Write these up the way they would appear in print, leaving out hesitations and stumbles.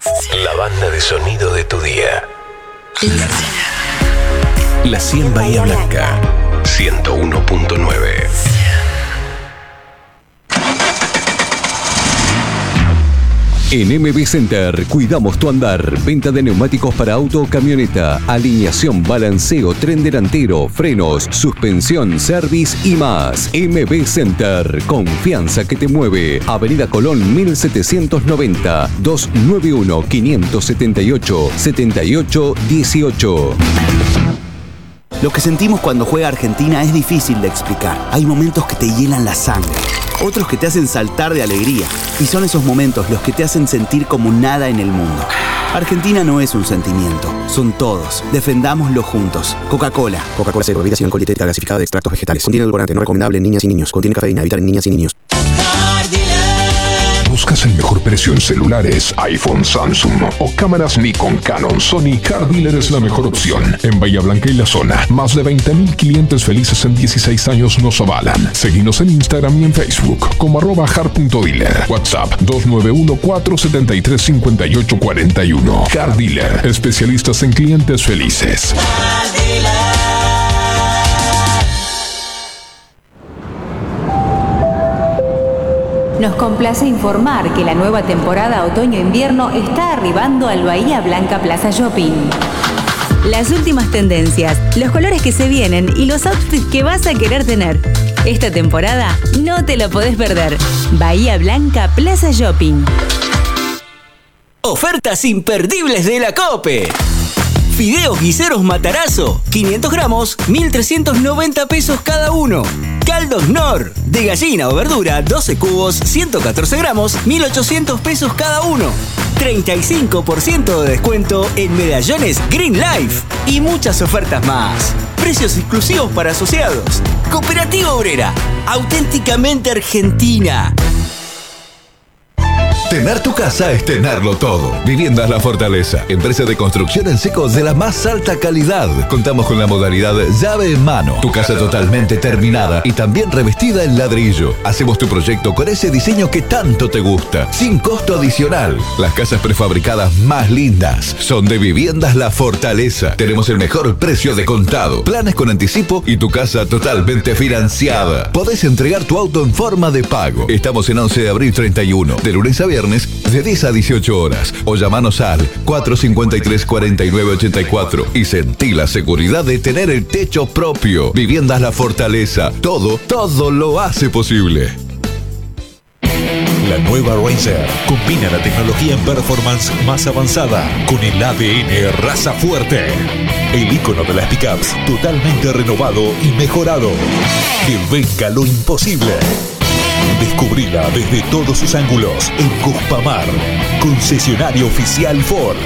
La banda de sonido de tu día. La 100 Bahía Blanca. 101.9. En MB Center cuidamos tu andar. Venta de neumáticos para auto o camioneta, alineación, balanceo, tren delantero, frenos, suspensión, service y más. MB Center, confianza que te mueve. Avenida Colón 1790, 291-578-7818. Lo que sentimos cuando juega Argentina es difícil de explicar. Hay momentos que te llenan la sangre, otros que te hacen saltar de alegría. Y son esos momentos los que te hacen sentir como nada en el mundo. Argentina no es un sentimiento, son todos. Defendámoslo juntos. Coca-Cola. Coca-Cola Cero, bebida sin alcohol y dietética gasificada de extractos vegetales. Contiene edulcorante no recomendable en niñas y niños. Contiene cafeína, evitar en niñas y niños. ¿Buscas el mejor precio en celulares, iPhone, Samsung o cámaras Nikon, Canon, Sony? Car Dealer es la mejor opción. En Bahía Blanca y la zona, más de 20.000 clientes felices en 16 años nos avalan. Seguinos en Instagram y en Facebook como @jar.dealer. WhatsApp 291-473-5841. Car Dealer, especialistas en clientes felices. Nos complace informar que la nueva temporada otoño-invierno está arribando al Bahía Blanca Plaza Shopping. Las últimas tendencias, los colores que se vienen y los outfits que vas a querer tener. Esta temporada no te lo podés perder. Bahía Blanca Plaza Shopping. Ofertas imperdibles de la COPE. Fideos guiseros Matarazo, 500 gramos, 1.390 pesos cada uno. Caldo Knorr, de gallina o verdura, 12 cubos, 114 gramos, 1.800 pesos cada uno. 35% de descuento en medallones Green Life y muchas ofertas más. Precios exclusivos para asociados. Cooperativa Obrera, auténticamente argentina. Tener tu casa es tenerlo todo. Viviendas La Fortaleza, empresa de construcción en seco de la más alta calidad. Contamos con la modalidad llave en mano. Tu casa totalmente terminada y también revestida en ladrillo. Hacemos tu proyecto con ese diseño que tanto te gusta, sin costo adicional. Las casas prefabricadas más lindas son de Viviendas La Fortaleza. Tenemos el mejor precio de contado, planes con anticipo y tu casa totalmente financiada. Podés entregar tu auto en forma de pago. Estamos en 11 de abril 31, de lunes a viernes, de 10 a 18 horas, o llamanos al 453-4984 y sentí la seguridad de tener el techo propio. Viviendas La Fortaleza, todo lo hace posible. La nueva Ranger combina la tecnología en performance más avanzada con el ADN raza fuerte. El ícono de las pickups totalmente renovado y mejorado. Que venga lo imposible. Descubrila desde todos sus ángulos en Cuspamar, concesionario oficial Ford.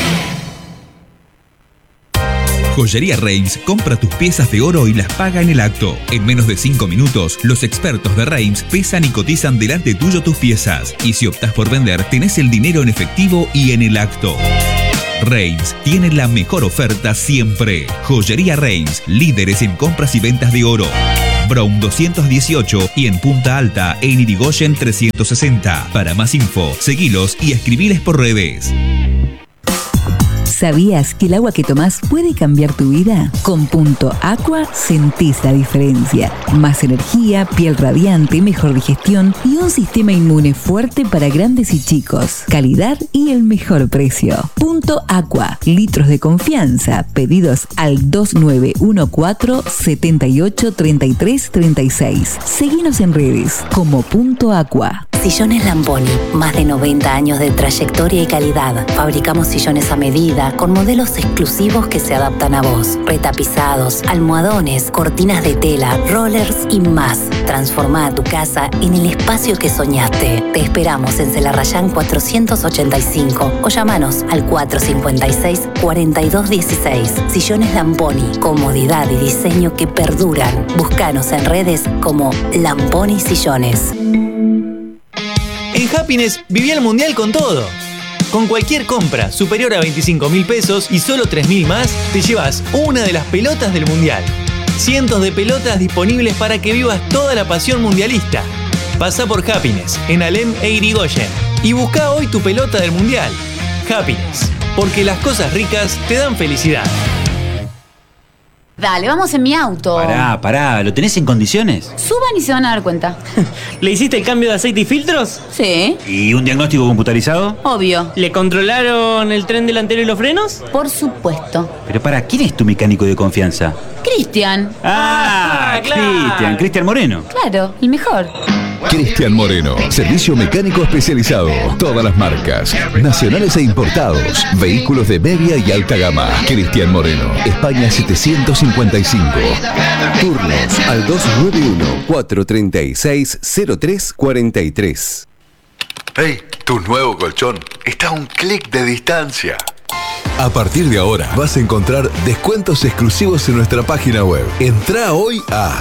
Joyería Reims compra tus piezas de oro y las paga en el acto. En menos de 5 minutos, los expertos de Reims pesan y cotizan delante tuyo tus piezas. Y si optás por vender, tenés el dinero en efectivo y en el acto. Reims tiene la mejor oferta siempre. Joyería Reims, líderes en compras y ventas de oro. Brown 218 y en Punta Alta, en Irigoyen 360. Para más info, seguilos y escribiles por redes. ¿Sabías que el agua que tomás puede cambiar tu vida? Con Punto Aqua sentís la diferencia. Más energía, piel radiante, mejor digestión y un sistema inmune fuerte para grandes y chicos. Calidad y el mejor precio. Punto Aqua. Litros de confianza. Pedidos al 2914-783336. Seguinos en redes como Punto Aqua. Sillones Lamponi, más de 90 años de trayectoria y calidad. Fabricamos sillones a medida, con modelos exclusivos que se adaptan a vos. Retapizados, almohadones, cortinas de tela, rollers y más. Transforma tu casa en el espacio que soñaste. Te esperamos en Celarrayán 485 o llamanos al 456-4216. Sillones Lamponi, comodidad y diseño que perduran. Búscanos en redes como Lamponi Sillones. En Happiness viví el mundial con todo. Con cualquier compra superior a 25.000 pesos y solo 3.000 más, te llevas una de las pelotas del mundial. Cientos de pelotas disponibles para que vivas toda la pasión mundialista. Pasá por Happiness, en Alem e Irigoyen, y buscá hoy tu pelota del mundial. Happiness, porque las cosas ricas te dan felicidad. Dale, vamos en mi auto. Pará, ¿lo tenés en condiciones? Suban y se van a dar cuenta. ¿Le hiciste el cambio de aceite y filtros? Sí. ¿Y un diagnóstico computarizado? Obvio. ¿Le controlaron el tren delantero y los frenos? Por supuesto. Pero ¿quién es tu mecánico de confianza? Cristian. Claro. Cristian Moreno. Claro, el mejor. Cristian Moreno, servicio mecánico especializado. Todas las marcas, nacionales e importados. Vehículos de media y alta gama. Cristian Moreno, España 755. Turnos al 291-436-0343. Hey, tu nuevo colchón está a un clic de distancia. A partir de ahora vas a encontrar descuentos exclusivos en nuestra página web. Entrá hoy a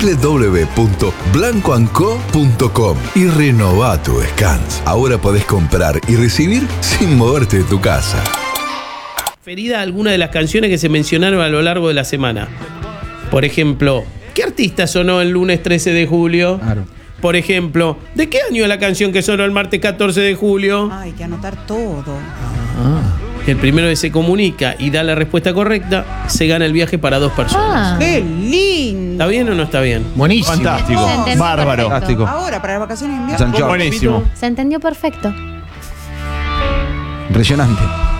www.blancoandco.com y renová tu descanso. Ahora podés comprar y recibir sin moverte de tu casa. Referida a alguna de las canciones que se mencionaron a lo largo de la semana. Por ejemplo, ¿qué artista sonó el lunes 13 de julio? Claro. Por ejemplo, ¿de qué año es la canción que sonó el martes 14 de julio? Hay que anotar todo. El primero que se comunica y da la respuesta correcta, se gana el viaje para 2 personas. ¡Qué lindo! ¿Está bien o no está bien? Buenísimo. Fantástico. Bárbaro. Fantástico. Ahora, para las vacaciones de invierno. Buenísimo. Se entendió perfecto. Impresionante.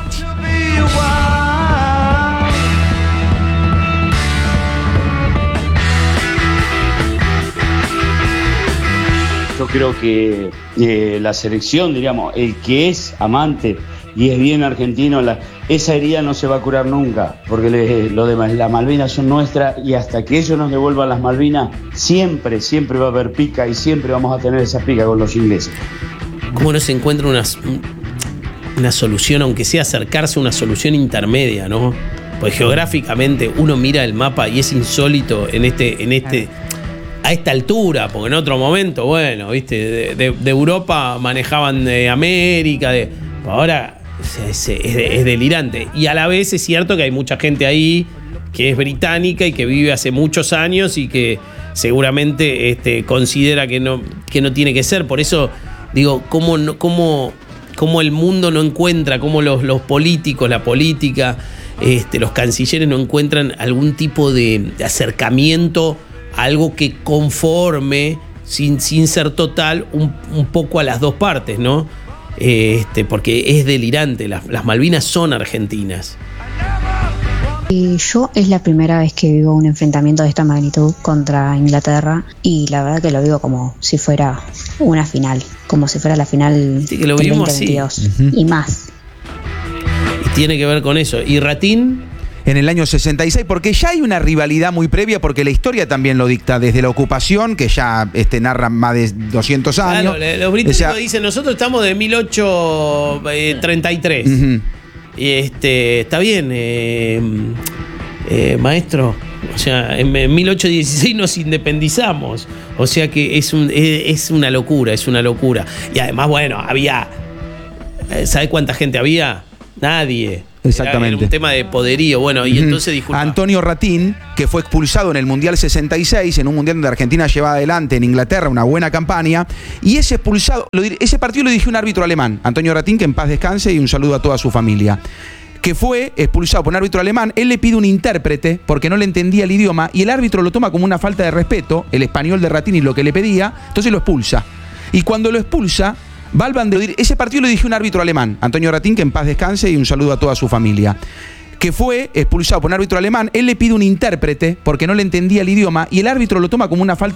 Yo creo que la selección, diríamos, el que es amante y es bien argentino, esa herida no se va a curar nunca, porque lo demás, las Malvinas son nuestras y hasta que ellos nos devuelvan las Malvinas, siempre va a haber pica y siempre vamos a tener esa pica con los ingleses. ¿Cómo no se encuentra una solución, aunque sea acercarse a una solución intermedia, ¿no? Pues geográficamente uno mira el mapa y es insólito a esta altura, porque en otro momento, bueno, viste, de Europa manejaban de América, ahora es delirante. Y a la vez es cierto que hay mucha gente ahí que es británica y que vive hace muchos años y que seguramente considera que no tiene que ser. Por eso digo, cómo el mundo no encuentra, cómo los políticos, la política, los cancilleres no encuentran algún tipo de acercamiento, algo que conforme, sin ser total, un poco a las dos partes, ¿no? Porque es delirante, las Malvinas son argentinas. Yo es la primera vez que vivo un enfrentamiento de esta magnitud contra Inglaterra y la verdad que lo vivo como si fuera una final, como si fuera la final sí, que lo del vivimos 2022 así. Y más. Y tiene que ver con eso. ¿Y Ratín? En el año 66, porque ya hay una rivalidad muy previa, porque la historia también lo dicta, desde la ocupación, que ya narra más de 200 años. Claro, los británicos dicen, nosotros estamos de 1833. Y está bien, maestro. O sea, en 1816 nos independizamos. O sea que es una locura, es una locura. Y además, bueno, había... ¿Sabe cuánta gente había? Nadie. Exactamente. Era un tema de poderío. Bueno, y entonces disculpa. Antonio Ratín, que fue expulsado en el Mundial 66, en un Mundial donde Argentina llevaba adelante en Inglaterra una buena campaña, y ese partido lo dirigió un árbitro alemán, Antonio Ratín, que en paz descanse y un saludo a toda su familia, que fue expulsado por un árbitro alemán. Él le pide un intérprete porque no le entendía el idioma y el árbitro lo toma como una falta de respeto, el español de Ratín y lo que le pedía, entonces lo expulsa. Y cuando lo expulsa, ese partido lo dirigió un árbitro alemán, Antonio Ratín, que en paz descanse y un saludo a toda su familia, que fue expulsado por un árbitro alemán. Él le pide un intérprete porque no le entendía el idioma y el árbitro lo toma como una falta